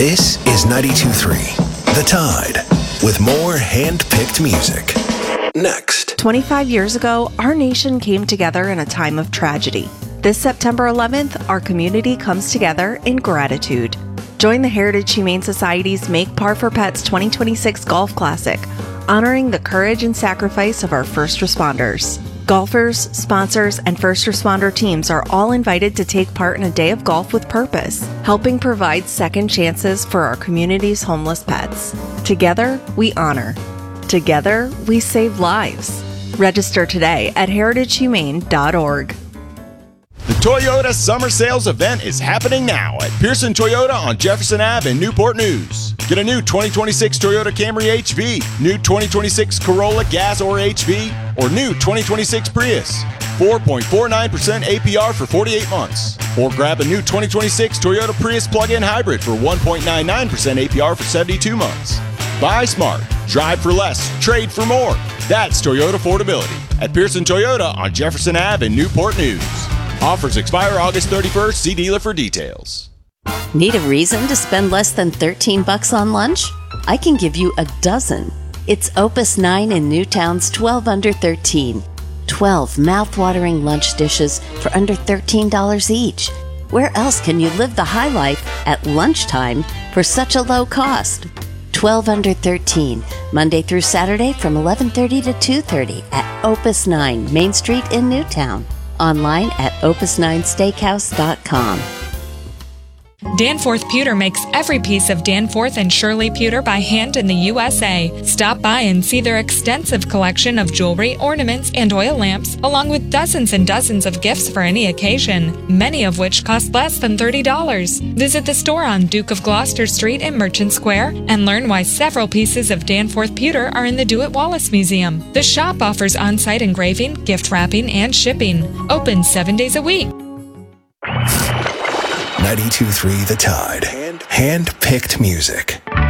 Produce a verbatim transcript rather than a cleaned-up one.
This is ninety-two point three The Tide, with more hand-picked music. Next. twenty-five years ago, our nation came together in a time of tragedy. This September eleventh, our community comes together in gratitude. Join the Heritage Humane Society's Make Par for Pets twenty twenty-six Golf Classic, honoring the courage and sacrifice of our first responders. Golfers, sponsors, and first responder teams are all invited to take part in a day of golf with purpose, helping provide second chances for our community's homeless pets. Together, we honor. Together, we save lives. Register today at heritage humane dot org. The Toyota Summer Sales event is happening now at Pearson Toyota on Jefferson Avenue in Newport News. Get a new twenty twenty-six Toyota Camry H V, new twenty twenty-six Corolla Gas or H V, or new twenty twenty-six Prius. four point four nine percent A P R for forty-eight months. Or grab a new twenty twenty-six Toyota Prius plug-in hybrid for one point nine nine percent A P R for seventy-two months. Buy smart, drive for less, trade for more. That's Toyota affordability at Pearson Toyota on Jefferson Avenue in Newport News. Offers expire August thirty-first. See dealer for details. Need a reason to spend less than thirteen bucks on lunch? I can give you a dozen. It's Opus nine in Newtown's twelve under thirteen. twelve mouth-watering lunch dishes for under thirteen dollars each. Where else can you live the high life at lunchtime for such a low cost? twelve under thirteen, Monday through Saturday from eleven thirty to two thirty at Opus nine, Main Street in Newtown. Online at opus nine steakhouse dot com. Danforth Pewter makes every piece of Danforth and Shirley pewter by hand in the U S A. Stop by and see their extensive collection of jewelry, ornaments, and oil lamps, along with dozens and dozens of gifts for any occasion, many of which cost less than thirty dollars. Visit the store on Duke of Gloucester Street in Merchant Square and learn why several pieces of Danforth pewter are in the Dewitt Wallace Museum. The shop offers on-site engraving, gift wrapping, and shipping. Open seven days a week. ninety-two point three The Tide. Hand-picked music.